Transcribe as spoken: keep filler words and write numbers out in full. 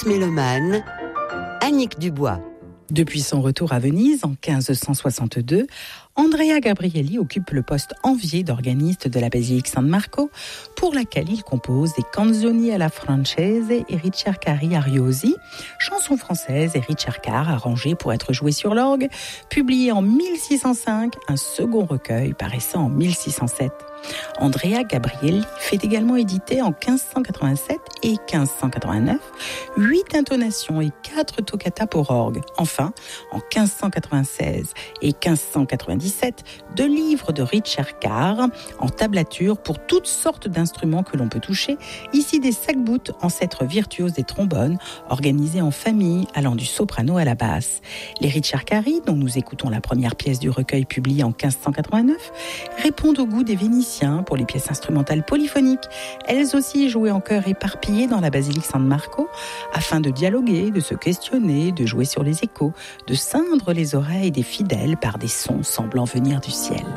France Mélomane, Annick Dubois. Depuis son retour à Venise en quinze cent soixante-deux, Andrea Gabrieli occupe le poste envié d'organiste de la basilique San Marco, pour laquelle il compose des canzoni alla francese et ricercari ariosi, chansons françaises et ricercar arrangées pour être jouées sur l'orgue, publié en mille six cent cinq, un second recueil paraissant en mille six cent sept. Andrea Gabrieli fait également éditer en quinze cent quatre-vingt-sept et quinze cent quatre-vingt-neuf huit intonations et quatre toccatas pour orgue. Enfin, en quinze cent quatre-vingt-seize et quinze cent quatre-vingt-dix-sept, deux livres de ricercar en tablature pour toutes sortes d'instruments que l'on peut toucher, ici des sac-boutes, ancêtres virtuoses des trombones, organisés en famille allant du soprano à la basse. Les ricercari, dont nous écoutons la première pièce du recueil publié en quinze cent quatre-vingt-neuf, répondent au goût des Vénitiens pour les pièces instrumentales polyphoniques, elles aussi jouées en chœur éparpillé dans la basilique San Marco, afin de dialoguer, de se questionner, de jouer sur les échos, de ceindre les oreilles des fidèles par des sons semblant venir du ciel.